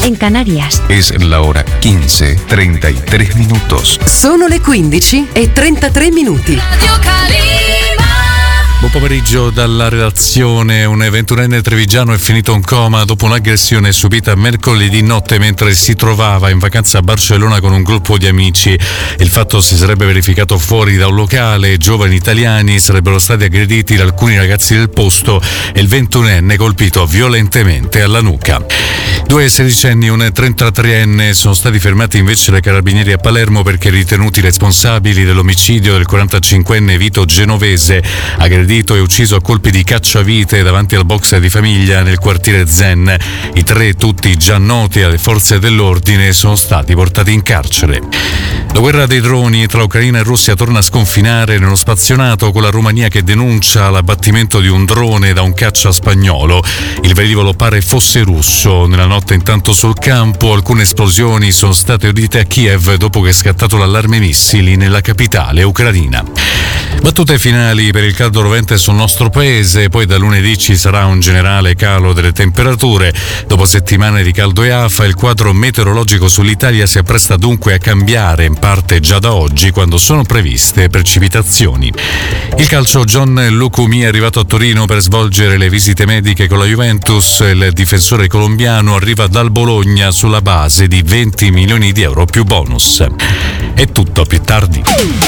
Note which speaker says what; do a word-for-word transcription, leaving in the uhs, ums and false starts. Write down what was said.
Speaker 1: en Canarias.
Speaker 2: Es la hora quince, treinta y tres minutos.
Speaker 3: Sono le quindici e trentatré minuti.
Speaker 4: Radio Calima.
Speaker 5: Buon pomeriggio dalla redazione. Un ventunenne trevigiano è finito in coma dopo un'aggressione subita mercoledì notte mentre si trovava in vacanza a Barcellona con un gruppo di amici. Il fatto si sarebbe verificato fuori da un locale. Giovani italiani sarebbero stati aggrediti da alcuni ragazzi del posto e il ventunenne colpito violentemente alla nuca. Due sedicenni e un trentatreenne sono stati fermati invece dai carabinieri a Palermo perché ritenuti responsabili dell'omicidio del quarantacinquenne Vito Genovese, aggredito e ucciso a colpi di cacciavite davanti al box di famiglia nel quartiere Zen. I tre, tutti già noti alle forze dell'ordine, sono stati portati in carcere. La guerra dei droni tra Ucraina e Russia torna a sconfinare nello spazionato, con la Romania che denuncia l'abbattimento di un drone da un caccia spagnolo. Il velivolo pare fosse russo. Nella notte intanto sul campo alcune esplosioni sono state udite a Kiev dopo che è scattato l'allarme missili nella capitale ucraina. Battute finali per il caldo rovente sul nostro paese, poi da lunedì ci sarà un generale calo delle temperature. Dopo settimane di caldo e afa, il quadro meteorologico sull'Italia si appresta dunque a cambiare, in parte già da oggi, quando sono previste precipitazioni. Il calcio, John Lucumi è arrivato a Torino per svolgere le visite mediche con la Juventus. Il difensore colombiano arriva dal Bologna sulla base di venti milioni di euro più bonus. È tutto, più tardi.